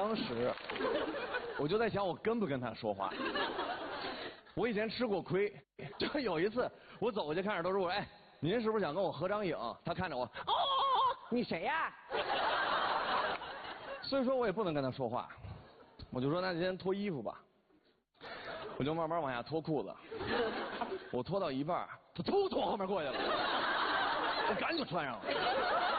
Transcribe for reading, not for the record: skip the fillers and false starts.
当时我就在想，我跟不跟他说话。我以前吃过亏，就有一次我走过去看着都说，哎，您是不是想跟我合张影？他看着我，哦， 你谁呀？ 所以说我也不能跟他说话，我就说那今天脱衣服吧，我就慢慢往下脱裤子，我脱到一半，他突从后面过去了，我赶紧穿上了。